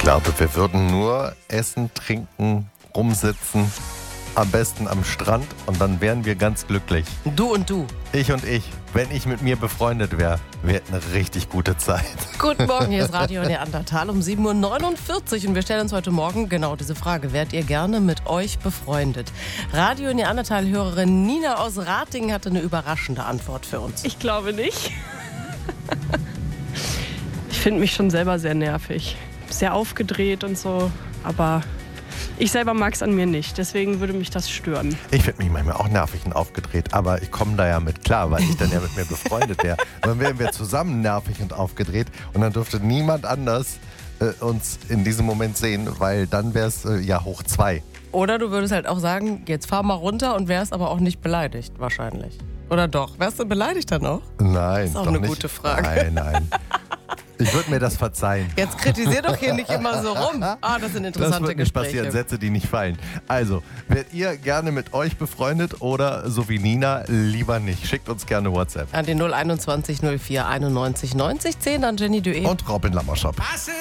glaube, wir würden nur essen, trinken, rumsitzen, am besten am Strand und dann wären wir ganz glücklich. Du und du. Ich und ich, wenn ich mit mir befreundet wäre, wir hätten eine richtig gute Zeit. Guten Morgen, hier ist Radio Neandertal um 7.49 Uhr und wir stellen uns heute Morgen genau diese Frage. Wärt ihr gerne mit euch befreundet? Radio Neandertal-Hörerin Nina aus Ratingen hatte eine überraschende Antwort für uns. Ich glaube nicht. Ich finde mich schon selber sehr nervig. Sehr aufgedreht und so, aber ich selber mag es an mir nicht, deswegen würde mich das stören. Ich finde mich manchmal auch nervig und aufgedreht, aber ich komme da ja mit klar, weil ich dann ja mit mir befreundet wäre. Dann wären wir zusammen nervig und aufgedreht und dann dürfte niemand anders uns in diesem Moment sehen, weil dann wäre es ja hoch 2. Oder du würdest halt auch sagen, jetzt fahr mal runter und wärst aber auch nicht beleidigt, wahrscheinlich. Oder doch? Wärst du beleidigt dann auch? Nein, das ist auch doch eine nicht. Gute Frage. Nein. Ich würde mir das verzeihen. Jetzt kritisier doch hier nicht immer so rum. Das sind interessante Das wird nicht Gespräche. passieren, Sätze, die nicht fallen. Also, werdet ihr gerne mit euch befreundet oder so wie Nina lieber nicht? Schickt uns gerne WhatsApp. An den 021 04 91 90 10 an Jenny Duet. Und Robin Lammerschop.